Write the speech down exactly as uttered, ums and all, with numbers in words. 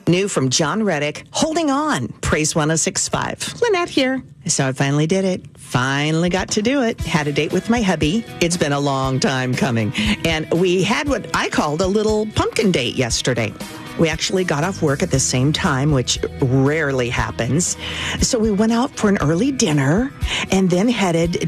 New from John Reddick, Holding On, Praise one oh six point five. Lynette here. So I finally did it. Finally got to do it. Had a date with my hubby. It's been a long time coming. And we had what I called a little pumpkin date yesterday. We actually got off work at the same time, which rarely happens. So we went out for an early dinner and then headed